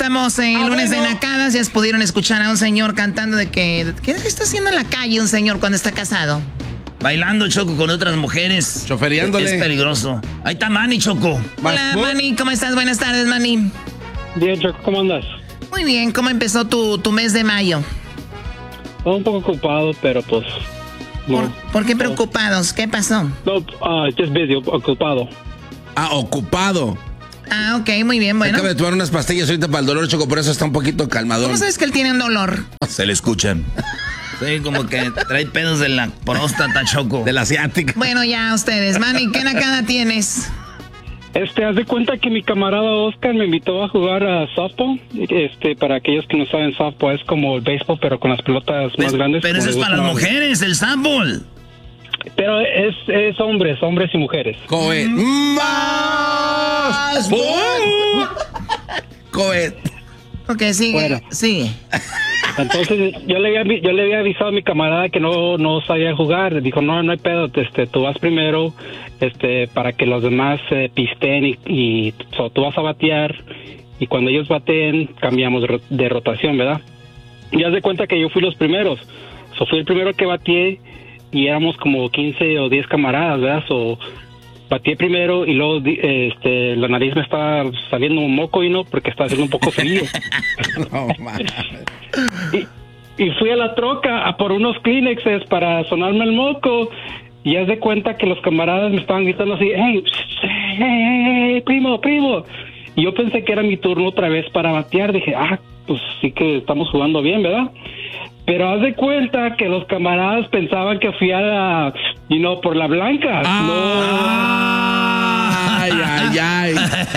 estamos en lunes de nacadas. Ya pudieron escuchar a un señor cantando de que... ¿Qué está haciendo en la calle un señor cuando está casado? Bailando, Choco, con otras mujeres. Choferiándole. Es peligroso. Ahí está Manny, Choco. Hola, Manny, ¿cómo estás? Buenas tardes, Manny. Bien, Choco, ¿cómo andas? Muy bien, ¿cómo empezó tu mes de mayo? Un poco ocupado, pero pues... No. ¿Por qué preocupados? ¿Qué pasó? No, just busy, ocupado. Ocupado. Ok, muy bien, bueno. Acaba de tomar unas pastillas ahorita para el dolor, Choco, por eso está un poquito calmador. ¿Cómo sabes que él tiene un dolor? Se le escuchan. Sí, como que trae pedos de la próstata, Choco. De la asiática. Bueno, ya ustedes. Manny, ¿qué nacada tienes? Haz de cuenta que mi camarada Oscar me invitó a jugar a softball. Para aquellos que no saben, softball es como el béisbol, pero con las pelotas más grandes. Pero eso es para las mujeres, el softball. Pero es hombres y mujeres. Coed. ¡Más! Coed. Ok, sigue, Bueno. sigue. Entonces yo le había avisado a mi camarada que no sabía jugar. Dijo, no hay pedo, tú vas primero, para que los demás pisten y tú vas a batear, y cuando ellos bateen cambiamos de rotación, ¿verdad? Y haz de cuenta que yo fui los primeros. Fui el primero que bateé y éramos como 15 o 10 camaradas, ¿verdad? Bateé primero y luego la nariz me estaba saliendo un moco y no, porque estaba haciendo un poco frío. No, man. Y fui a la troca a por unos Kleenexes para sonarme el moco, y haz de cuenta que los camaradas me estaban gritando así, hey, primo. Y yo pensé que era mi turno otra vez para batear. Dije, pues sí que estamos jugando bien, ¿verdad? Pero haz de cuenta que los camaradas pensaban que fui por la blanca. Ay.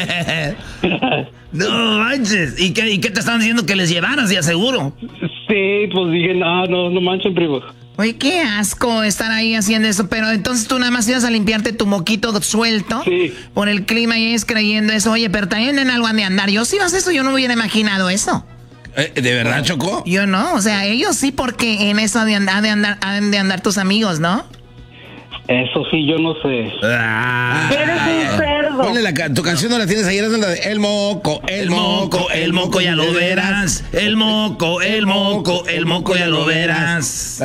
No manches. ¿Y qué te estaban diciendo que les llevaras, de aseguro? Sí, pues dije, no manchen, primo. Oye, qué asco estar ahí haciendo eso, pero entonces tú nada más ibas a limpiarte tu moquito suelto por el clima y es creyendo eso. Oye, pero también en algo han de andar. Yo si ibas eso, yo no hubiera imaginado eso. ¿De verdad, Choco? Yo no, o sea, ellos sí, porque en eso han de andar tus amigos, ¿no? Eso sí, yo no sé. Eres un cerdo. Ponle tu canción, no la tienes ahí, es la de El Moco, el moco, ya lo verás. El moco, ya lo verás.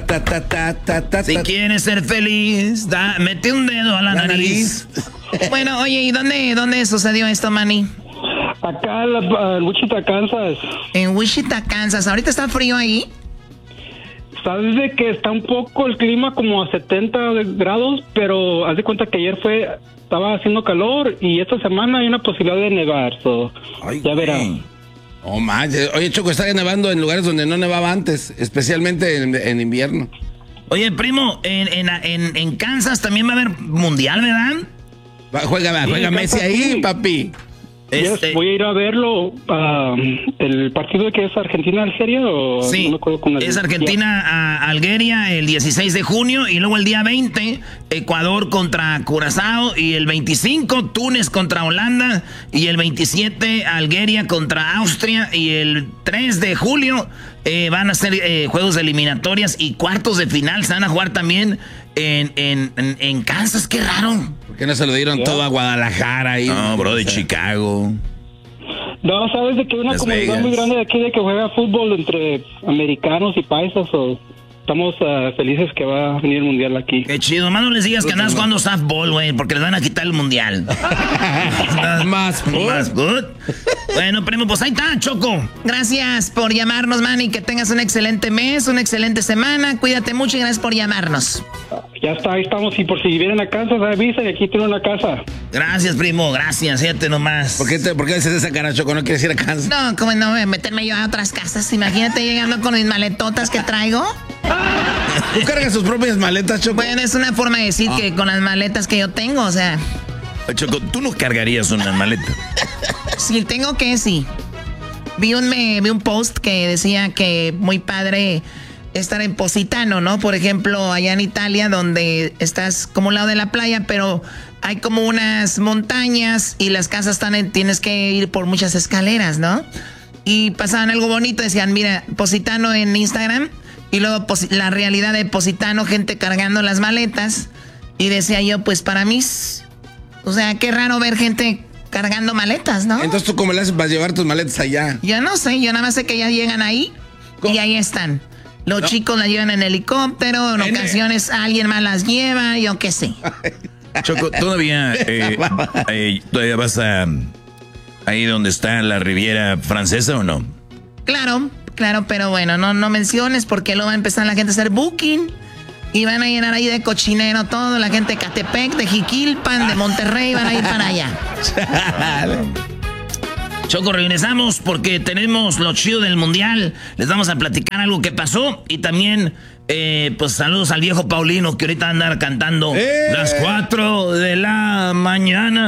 Si quieres ser feliz, mete un dedo a la nariz. Bueno, oye, ¿y dónde sucedió esto, Manny? Acá en Wichita, Kansas. En Wichita, Kansas. ¿Ahorita está frío ahí? Sabes de que está un poco el clima como a 70 grados, pero haz de cuenta que ayer estaba haciendo calor y esta semana hay una posibilidad de nevar, ya verán. Oh, manches. Oye, Choco, está nevando en lugares donde no nevaba antes, especialmente en invierno. Oye, primo, en Kansas también va a haber mundial, ¿verdad? Juega Messi ahí, papi. Voy a ir a verlo. ¿El partido que es Argentina-Algeria? Sí, no me acuerdo con es Argentina-Algeria el 16 de junio y luego el día 20 Ecuador contra Curazao y el 25 Túnez contra Holanda y el 27 Algeria contra Austria y el 3 de julio van a ser juegos eliminatorias y cuartos de final. Se van a jugar también en Kansas. Qué raro. ¿Por qué no se lo dieron todo a Guadalajara? No, bro, de Chicago. No, sabes de que hay una comunidad muy grande de aquí de que juega fútbol entre americanos y paisas. Estamos felices que va a venir el mundial aquí. Qué chido. Más no les digas que andas jugando softball, güey, porque les van a quitar el mundial. Más good. Bueno, primo, pues ahí está, Choco. Gracias por llamarnos, Manny. Que tengas un excelente mes, una excelente semana. Cuídate mucho y gracias por llamarnos. Ya está, ahí estamos. Y por si vienen a Kansas, avisa y aquí tiene una casa. Gracias, primo, gracias. Fíjate nomás. ¿Por qué dices esa cara, Choco? ¿No quieres ir a Kansas? No, como no, meterme yo a otras casas. Imagínate llegando con mis maletotas que traigo. ¿Tú cargas tus propias maletas, Choco? Bueno, es una forma de decir que con las maletas que yo tengo, o sea... Choco, ¿tú no cargarías una maleta? Sí, tengo que, sí. Vi un post que decía que muy padre estar en Positano, ¿no? Por ejemplo, allá en Italia, donde estás como al lado de la playa, pero hay como unas montañas y las casas tienes que ir por muchas escaleras, ¿no? Y pasaban algo bonito, decían, mira, Positano en Instagram, y luego la realidad de Positano, gente cargando las maletas, y decía yo, pues para mí, o sea, qué raro ver gente cargando maletas, ¿no? Entonces, ¿tú cómo le haces para llevar tus maletas allá? Yo no sé, yo nada más sé que ya llegan ahí y ahí están. Los chicos las llevan en helicóptero, en ocasiones alguien más las lleva, yo qué sé. Choco, ¿todavía vas a ahí donde está la Riviera Francesa o no? Claro, pero bueno, no menciones porque luego va a empezar la gente a hacer booking y van a llenar ahí de cochinero todo, la gente de Catepec, de Jiquilpan, de Monterrey, van a ir para allá. Choco, regresamos porque tenemos lo chido del mundial. Les vamos a platicar algo que pasó y también, pues saludos al viejo Paulino que ahorita anda cantando las 4 de la mañana.